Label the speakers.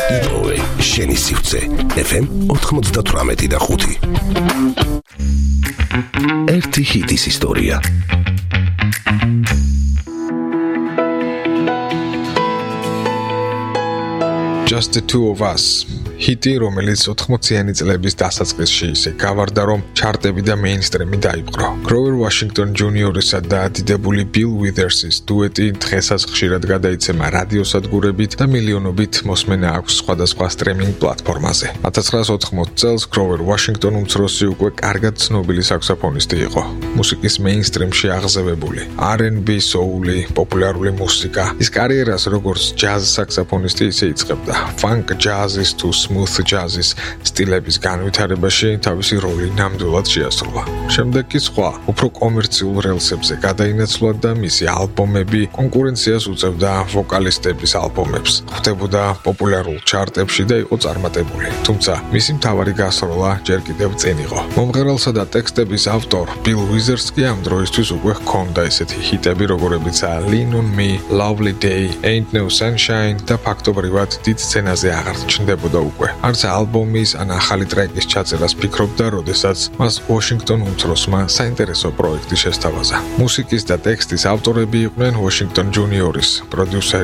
Speaker 1: იპოვე შენი სივრცე FM 98.5 ერთი ჰიტის ისტორია
Speaker 2: Just the two of us. ჰიტი, რომელიც 80-იანი წლების დასაწყისში ისე გავარდა, რომ ჩარტები და მეინსტრიმი დაიპყრო. Grover Washington Jr.-ისა და დიდებული Bill Withers-ის დუეტი დღესაც ხშირად გადაიცემა რადიოსადგურებით და მილიონობით მოსმენა აქვს სხვადასხვა სტრიმინგ პლატფორმაზე. 1980 წელს Grover Washington უმცროსი უკვე კარგად ცნობილი საქსოფონისტი იყო. მუსიკის მეინსტრიმში აღზევებული R&B, soul-ი, პოპულარული მუსიკა. ის კარიერას როგორც ჯაზ საქსოფონისტი ისე იწყებდა. Funk jazz-ის თუ smooth jazz-ის სტილების განვითარებაში თავისი როლი ნამდვილად შეასრულა. შემდეგ კი სხვა, უფრო კომერციულ რელსებზე გადაინაცვლა და მისი ალბომები კონკურენციას უწევდა ვოკალისტების ალბომებს. ხვდებოდა პოპულარულ ჩარტებში და იყო წარმატებული. თუმცა მისი მთავარი გასროლა ჯერ კიდევ წინ იყო. მომღერალსა და ტექსტების ავტორ Bill Withers კი ამ დროისთვის უკვე ჰქონდა ესეთი ჰიტები, როგორებიცაა Lean on Me, Lovely Day, Ain't No Sunshine და ფაქტობრივად დიდ სცენაზე აღარ ჩნდებოდა უკვე. არც ალბომის ან ახალი ტრეკის ჩაწერას ფიქრობდა, როდესაც მას Washington უმცროსმა საინტერესო პროექტი შესთავაზა. მუსიკის და ტექსტის ავტორები იყვნენ Washington Jr.-ის, პროდიუსერი